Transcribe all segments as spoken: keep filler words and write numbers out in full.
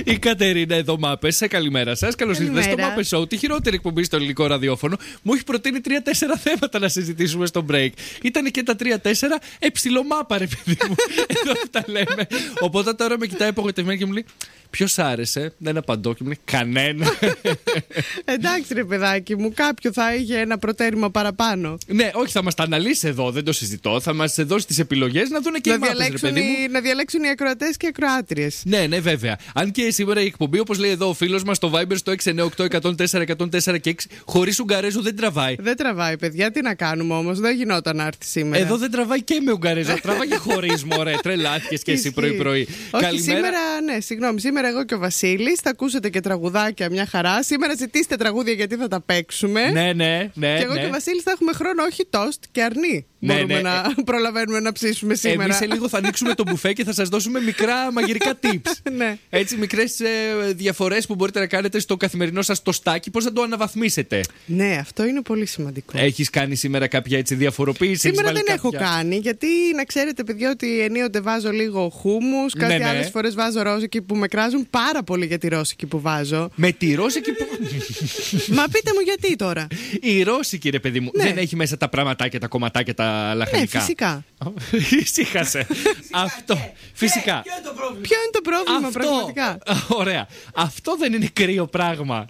Η Κατερίνα εδώ, Μάπες. Καλημέρα σας. Καλώς ήρθατε στο Μάπες Show, τη χειρότερη εκπομπή στο ελληνικό ραδιόφωνο. Μου έχει προτείνει τρία-τέσσερα θέματα να συζητήσουμε στο break. Ήταν και τα τρία-τέσσερα εψιλομάπα, ρε παιδί μου. Εδώ τα λέμε. Οπότε τώρα με κοιτάει απογοητευμένη και μου λέει: ποιος άρεσε? Δεν απαντώ και μου λέει: κανένα. Εντάξει, ρε παιδάκι μου, κάποιο θα είχε ένα προτέρημα παραπάνω. Ναι, όχι, θα μας τα αναλύσει εδώ, δεν το συζητώ. Θα μας δώσει τις επιλογές να δουν και να οι μάπες, ρε παιδί μου. Οι, να διαλέξουν οι ακροατές και οι ακροάτριες. Ναι, ναι, βέβαια. Αν και σήμερα η εκπομπή, όπως λέει εδώ ο φίλος μας, στο Viber στο έξι εννιά οκτώ εκατόν τέσσερα εκατόν τέσσερα και έξι, χωρίς Ουγγαρέζο δεν τραβάει. Δεν τραβάει, παιδιά, τι να κάνουμε όμως, δεν γινόταν να έρθει σήμερα. Εδώ δεν τραβάει και με Ουγγαρέζο. Τραβάει και χωρίς, μωρέ. Τρελάθηκες και εσύ πρωί-πρωί. Όχι, καλημέρα. Σήμερα, ναι, συγγνώμη, σήμερα εγώ και ο Βασίλης θα ακούσετε και τραγουδάκια μια χαρά. Σήμερα ζητήστε τραγούδια γιατί θα τα παίξουμε. Ναι, ναι, ναι. Και εγώ ναι. και ο Βασίλης θα έχουμε χρόνο, όχι τόστ και αρνί. Ναι, Μπορούμε ναι. να προλαβαίνουμε να ψήσουμε σήμερα. Εμείς σε λίγο θα ανοίξουμε το μπουφέ και θα σας δώσουμε μικρά μαγειρικά tips. Ναι. Έτσι, μικρές ε, διαφορές που μπορείτε να κάνετε στο καθημερινό σας τοστάκι, πώς να το αναβαθμίσετε. Ναι, αυτό είναι πολύ σημαντικό. Έχεις κάνει σήμερα κάποια έτσι διαφοροποίηση? Σήμερα δεν κάποια... έχω κάνει, γιατί να ξέρετε, παιδιά, ότι ενίοτε βάζω λίγο χούμους, κάτι ναι, ναι. άλλες φορές βάζω ρώσικη που με κράζουν πάρα πολύ για τη ρώσικη που βάζω. Με τη ρώσικη που. Μα πείτε μου γιατί τώρα. Η ρώσικη, ρε παιδί μου, ναι. δεν έχει μέσα τα πραγματάκια, τα κομματάκια, τα λαχανικά. Ναι, φυσικά. Ησύχασε. Αυτό. Φυσικά. Ποιο είναι το πρόβλημα, Ποιο είναι το πρόβλημα Αυτό... πραγματικά. Ωραία. Αυτό δεν είναι κρύο πράγμα.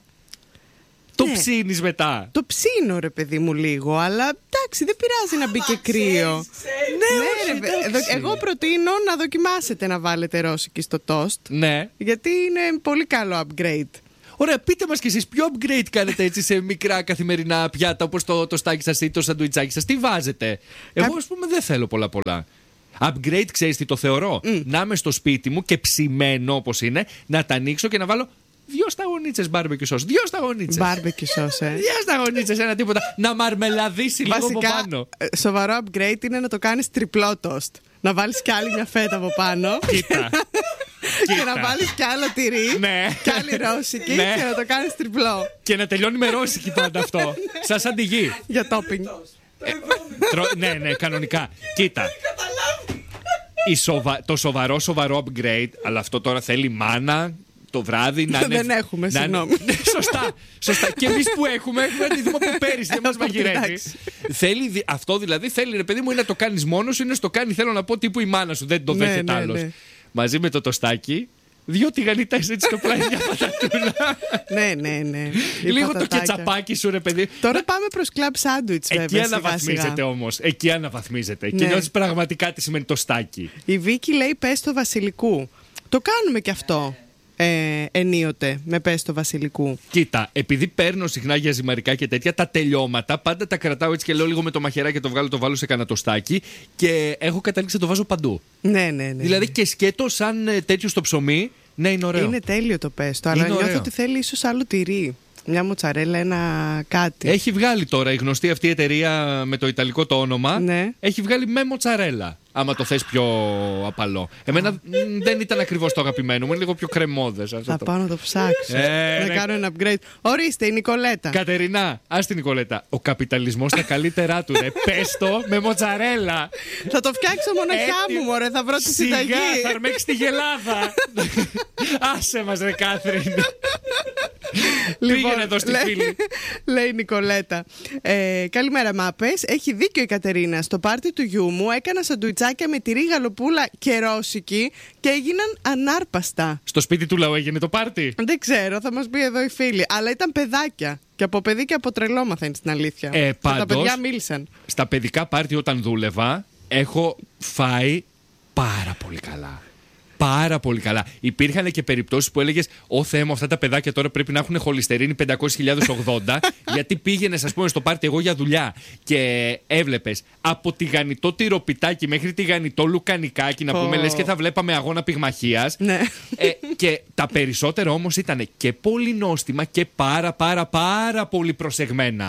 Το ναι. ψήνεις μετά. Το ψήνω, ρε παιδί μου, λίγο, αλλά εντάξει, δεν πειράζει να μπει και κρύο. Ναι, ναι ρε, εδώ, εγώ προτείνω να δοκιμάσετε να βάλετε ρώσικη στο τόστ. Ναι. Γιατί είναι πολύ καλό upgrade. Ωραία, πείτε μας κι εσείς ποιο upgrade κάνετε έτσι σε μικρά καθημερινά πιάτα, όπως το, το στάκι σας ή το σαντουιτσάκι σας. Τι βάζετε? Εγώ, ας πούμε, δεν θέλω πολλά πολλά. Upgrade, ξέρεις τι το θεωρώ? Mm. Να είμαι στο σπίτι μου και ψημένο όπως είναι, να τα ανοίξω και να βάλω δύο σταγονίτσες barbecue sauce. Δύο σταγονίτσες. Barbecue sauce, ε. Δύο σταγονίτσες, ένα τίποτα. Να μαρμελαδίσει λίγο από πάνω. Σοβαρό upgrade είναι να το κάνεις τριπλό toast. Να βάλεις κι άλλη μια φέτα από πάνω. Κοίτα. Και να βάλεις κι άλλο τυρί. Ναι. Κι άλλη ρώσικη. Ναι. Και να το κάνεις τριπλό. Και να τελειώνει με ρώσικη πάντα αυτό. Σαν σαν τη γη. Για topping. Ε, τρο, ναι, ναι, κανονικά. Κοίτα. Η σοβα, το σοβαρό, σοβαρό upgrade, αλλά αυτό τώρα θέλει μάνα. Το βράδυ να είναι. Δεν έχουμε, συγγνώμη. Σωστά, σωστά. Και εμείς που έχουμε, έχουμε αντιδούμε από πέρυσι, δεν μας μαγειρεύει. Θέλει, αυτό δηλαδή θέλει, ρε παιδί μου, ή να το κάνεις μόνος σου ή να στο κάνει, θέλω να πω, τύπου η μάνα σου. Δεν το ναι, δέχεται ναι, άλλος. Ναι. Μαζί με το τοστάκι, δύο τηγανιτές έτσι στο πλάι, μια πατατούλα. Ναι, ναι, ναι. Λίγο το κετσαπάκι σου, ρε παιδί. Τώρα πάμε προς κλαμπ σάντουιτς, βέβαια. Εκεί αναβαθμίζεται όμως. Εκεί αναβαθμίζεται. Και νιώθεις πραγματικά τι σημαίνει τοστάκι. Η Βίκη λέει πέστο βασιλικού. Το κάνουμε κι αυτό. Ε, ενίοτε με πέστο βασιλικού. Κοίτα, επειδή παίρνω συχνά για ζυμαρικά και τέτοια, τα τελειώματα πάντα τα κρατάω έτσι και λέω λίγο με το μαχαιράκι και το βγάλω, το βάλω σε κανένα τοστάκι και έχω καταλήξει να το βάζω παντού. Ναι, ναι, ναι. Δηλαδή και σκέτο σαν τέτοιο στο ψωμί, ναι, είναι ωραίο. Είναι τέλειο το πέστο, αλλά νιώθω ότι θέλει ίσως άλλο τυρί. Μια μοτσαρέλα, ένα κάτι. Έχει βγάλει τώρα η γνωστή αυτή εταιρεία με το ιταλικό το όνομα. Ναι. Έχει βγάλει με μοτσαρέλα. Άμα το θες πιο απαλό. Εμένα μ, δεν ήταν ακριβώς το αγαπημένο μου, είναι λίγο πιο κρεμόδες. Θα το... πάω να το ψάξω. Ε, να ναι. κάνω ένα upgrade. Ορίστε, η Νικολέτα. Κατερινά, ας την Νικολέτα. Ο καπιταλισμός στα καλύτερά του, ρε. Πες το με μοτσαρέλα. Θα το φτιάξω μοναχιά μου, μωρέ. Θα βρω τη συνταγή. Σιγά, θα αρμέξεις τη γελάδα. Άσε μας, ρε Κάθριν. Λοιπόν, πήγαινε εδώ στη λέει, φίλη. Λέει η Νικολέτα. Ε, καλημέρα, Μάπες. Έχει δίκιο η Κατερίνα. Στο πάρτι του γιού μου έκανα σαντουιτσάκια με τυρί, γαλοπούλα και ρώσικη και έγιναν ανάρπαστα. Στο σπίτι του λαού έγινε το πάρτι. Δεν ξέρω, θα μας πει εδώ η φίλη. Αλλά ήταν παιδάκια. Και από παιδί και από τρελό μαθαίνει την αλήθεια. Ε, πάντως, τα παιδιά μίλησαν. Στα παιδικά πάρτι όταν δούλευα, έχω φάει πάρα πολύ καλά. Πάρα πολύ καλά. Υπήρχαν και περιπτώσεις που έλεγες: Ω Θεέ μου, αυτά τα παιδάκια τώρα πρέπει να έχουν χολυστερίνη πεντακόσιες χιλιάδες ογδόντα. Γιατί πήγαινες, ας πούμε, στο πάρτι εγώ για δουλειά και έβλεπες από τηγανιτό τυροπιτάκι μέχρι τηγανιτό λουκανικάκι, να πούμε, oh. λες και θα βλέπαμε αγώνα πυγμαχίας. Ναι. Ε, και τα περισσότερα όμως ήταν και πολύ νόστιμα και πάρα πάρα πάρα πολύ προσεγμένα.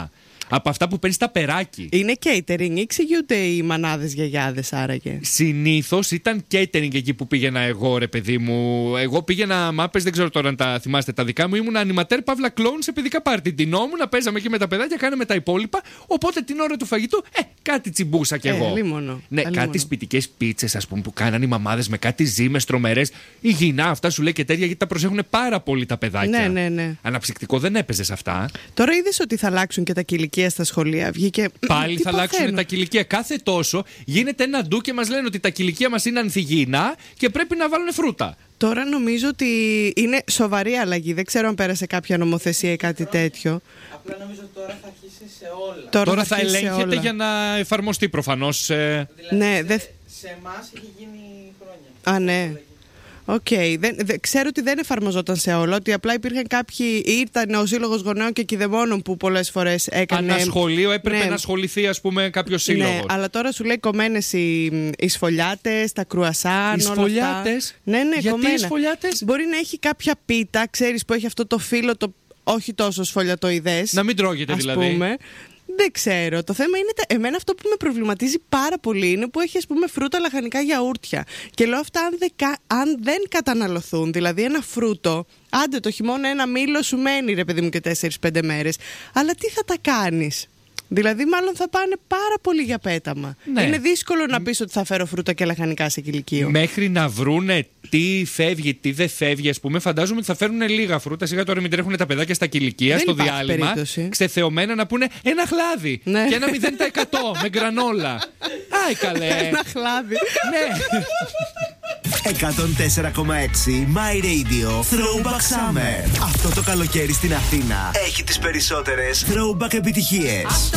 Από αυτά που παίρνει στα περάκι. Είναι catering ή εξηγούνται οι μανάδες γιαγιάδες άραγε? Συνήθως ήταν catering εκεί που πήγαινα εγώ, ρε παιδί μου. Εγώ πήγαινα μάπες, δεν ξέρω τώρα αν τα θυμάστε τα δικά μου. Ήμουν ανιματέρ παύλα κλόουν σε παιδικά πάρτι. Ντυνόμουν, παίζαμε εκεί με τα παιδάκια, κάναμε τα υπόλοιπα. Οπότε την ώρα του φαγητού, ε, κάτι τσιμπούσα κι εγώ. Ε, λίμωνο. Ναι, αλίμονο. Κάτι σπιτικές πίτσες, ας πούμε, που κάνανε οι μαμάδες με κάτι ζύμες τρομερές. Υγιεινά, αυτά σου λέει και τέτοια, γιατί τα προσέχουν πάρα πολύ τα παιδάκια. Ναι, ναι, ναι. Αναψυκτικό δεν έπαιζε αυτά. Τώρα είδες ότι θα αλλάξουν και τα κηλικία στα σχολεία. Βγήκε. Πάλι Τι θα αλλάξουν παθαίνω. τα κηλικία. Κάθε τόσο γίνεται ένα ντου και μας λένε ότι τα κηλικία μας είναι ανθυγιεινά και πρέπει να βάλουν φρούτα. Τώρα νομίζω ότι είναι σοβαρή αλλαγή. Δεν ξέρω αν πέρασε κάποια νομοθεσία ή κάτι τέτοιο. Απλά νομίζω ότι τώρα θα αρχίσει σε όλα. Τώρα, Τώρα θα αρχίσει σε ελέγχεται όλα. για να εφαρμοστεί προφανώς. Ε... Δηλαδή Ναι, σε, δε- σε εμάς έχει γίνει χρόνια. Α, ναι. Οκ. Δεν, δεν- ξέρω ότι δεν εφαρμοζόταν σε όλα. Ότι απλά υπήρχαν κάποιοι. Ήταν ο Σύλλογος Γονέων και Κηδεμόνων που πολλές φορές έκανε. Ανά σχολείο έπρεπε Ναι. να ασχοληθεί, ας πούμε, κάποιο σύλλογο. Ναι, αλλά τώρα σου λέει κομμένες οι, οι σφολιάτες, τα κρουασάν. Οι όλα σφολιάτες? αυτά. Ναι, ναι, Γιατί κομμένα. οι σφολιάτες? Μπορεί να έχει κάποια πίτα, ξέρεις, που έχει αυτό το φύλλο το όχι τόσο σφολιατοειδές. Να μην τρώγεται ας δηλαδή. πούμε. Δεν ξέρω. Το θέμα είναι. τα- Εμένα αυτό που με προβληματίζει πάρα πολύ είναι που έχει, ας πούμε, φρούτα, λαχανικά, γιαούρτια. Και λέω αυτά αν δεν, κα- αν δεν καταναλωθούν. Δηλαδή, ένα φρούτο, άντε το χειμώνα ένα μήλο σου μένει, ρε παιδί μου, και τέσσερις πέντε μέρες. Αλλά τι θα τα κάνεις? Δηλαδή, μάλλον θα πάνε πάρα πολύ για πέταμα. Ναι. Είναι δύσκολο να πεις ότι θα φέρω φρούτα και λαχανικά σε κηλικείο. Μέχρι να βρούνε τι φεύγει, τι δεν φεύγει, ας πούμε, φαντάζομαι ότι θα φέρουν λίγα φρούτα. Σιγά τώρα μην τρέχουν τα παιδάκια στα κηλικεία, Δεν στο υπάρχει διάλειμμα. περίπτωση. Ξεθεωμένα να πούνε ένα χλάδι Ναι. και ένα μηδέν τοις εκατό με γκρανόλα. Άι καλέ. Ένα χλάδι. Ναι. εκατόν τέσσερα κόμμα έξι My Radio Throwback Summer. Αυτό το καλοκαίρι στην Αθήνα έχει τις περισσότερες throwback επιτυχίες.